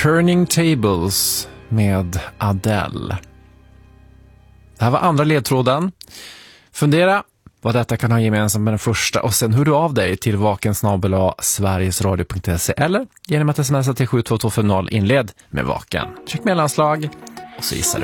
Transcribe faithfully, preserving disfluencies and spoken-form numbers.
Turning Tables med Adele. Det här var andra ledtråden. Fundera vad detta kan ha gemensamt med den första och sen hör du av dig till vaken snabel-a sverigesradio punkt se eller genom att smsa till sju två två fem noll inled med vaken. Tryck mellanslag och så gissar du.